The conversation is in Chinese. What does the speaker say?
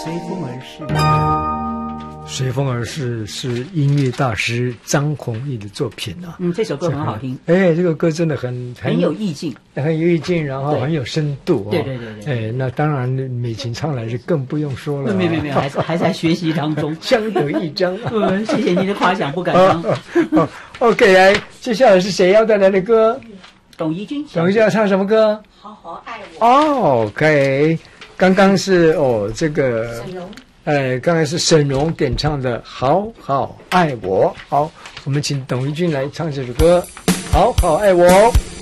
随风而逝，随风而逝是音乐大师张弘毅的作品啊。 这首歌很好听。 这个歌真的很有意境， 很有意境，然后很有深度。 对。 那当然美琴唱来是更不用说了。 没有，还在学习当中， 相得益彰。 谢谢您的夸奖，不敢当。 OK， 来，接下来是谁要带来的歌？ 董怡君。 董怡君要唱什么歌？ 好好爱我。 OK。刚刚是这个沈荣， 刚才是沈荣点唱的《好好爱我》。好，我们请董怡君来唱这首歌《好好爱我》。